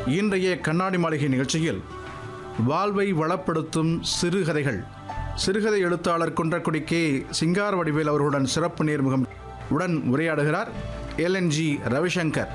இன்றைய கண்ணாடி மாளிகை நிகழ்ச்சியில் வாழ்வை வளப்படுத்தும் சிறுகதைகள் சிறுகதை எழுத்தாளர் குன்றக்குடி கே சிங்காரவடிவேல் அவர்களுடன் சிறப்பு நேர்முகம் உடன் உரையாடுகிறார் LNG ரவிசங்கர்.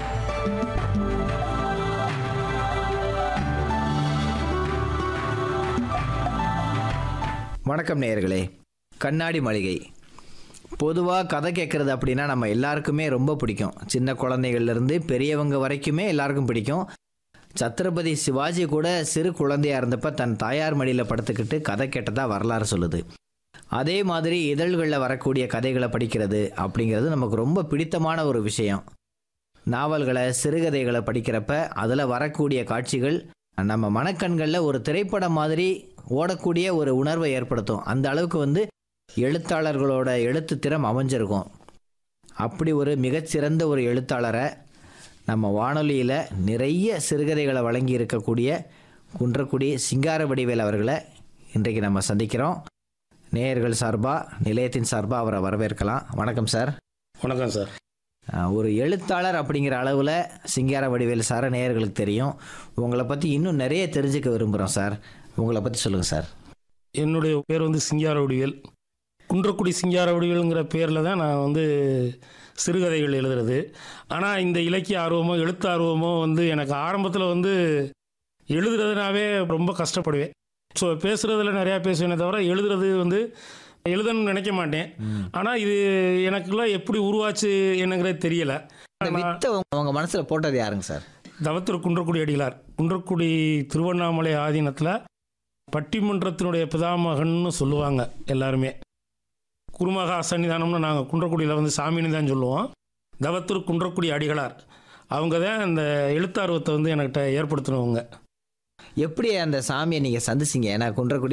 வணக்கம் நேயர்களே. கண்ணாடி மாளிகை பொதுவாக கதை கேட்குறது அப்படின்னா நம்ம எல்லாருக்குமே ரொம்ப பிடிக்கும். சின்ன குழந்தைகள்லேருந்து பெரியவங்க வரைக்குமே எல்லாருக்கும் பிடிக்கும். சத்ரபதி சிவாஜி கூட சிறு குழந்தையாக இருந்தப்போ தன் தாயார் மடியில் படுத்துக்கிட்டு கதை கேட்டதாக வரலாறு சொல்லுது. அதே மாதிரி இதழ்களில் வரக்கூடிய கதைகளை படிக்கிறது அப்படிங்கிறது நமக்கு ரொம்ப பிடித்தமான ஒரு விஷயம். நாவல்களை சிறுகதைகளை படிக்கிறப்ப அதில் வரக்கூடிய காட்சிகள் நம்ம மனக்கண்களில் ஒரு திரைப்படம் மாதிரி ஓடக்கூடிய ஒரு உணர்வை ஏற்படுத்தும். அந்த அளவுக்கு எழுத்தாளர்களோட எழுத்து திறம் அமைஞ்சிருக்கும். அப்படி ஒரு மிகச்சிறந்த ஒரு எழுத்தாளரை நம்ம வானொலியில் நிறைய சிறுகதைகளை வழங்கி இருக்கக்கூடிய குன்றக்குடி சிங்காரவடிவேல் அவர்களை இன்றைக்கு நம்ம சந்திக்கிறோம். நேயர்கள் சார்பாக, நிலையத்தின் சார்பாக அவரை வரவேற்கலாம். வணக்கம் சார். வணக்கம் சார். ஒரு எழுத்தாளர் அப்படிங்கிற அளவில் சிங்காரவடிவேல் சாரை நேயர்களுக்கு தெரியும். உங்களை பற்றி இன்னும் நிறைய தெரிஞ்சுக்க விரும்புகிறோம் சார். உங்களை பற்றி சொல்லுங்கள் சார். என்னுடைய பேர் சிங்காரவடிவேல். குன்றக்குடி சிங்காரவடிவேலுங்கிற பேரில் தான் நான் சிறுகதைகள் எழுதுறது. ஆனால் இந்த இலக்கிய ஆர்வமோ எழுத்து ஆர்வமோ எனக்கு ஆரம்பத்தில் எழுதுறதுனாவே ரொம்ப கஷ்டப்படுவேன். ஸோ பேசுகிறதுல நிறையா பேசுவேனே தவிர எழுதுறது எழுதணும்னு நினைக்க மாட்டேன். ஆனால் இது எனக்குள்ள எப்படி உருவாச்சு என்னங்கிறது தெரியலை. உங்கள் மனசில் போட்டது யாருங்க சார்? தவத்திரு குன்றக்குடி அடிகளார். குன்றக்குடி திருவண்ணாமலை ஆதீனத்தில் பட்டிமன்றத்தினுடைய பிதாமகன்னு சொல்லுவாங்க எல்லாருமே. குருமகா சன்னிதானம்னு நாங்கள் குன்றக்குடியில் சாமின்னு தான் சொல்லுவோம். தவத்திரு குன்றக்குடி அடிகளார் அவங்க தான் அந்த எழுத்தார்வத்தை என்கிட்ட ஏற்படுத்தினவங்க. எப்படி அந்த சாமியை நீங்கள் சந்திச்சிங்க? ஏன்னா குன்றக்குடி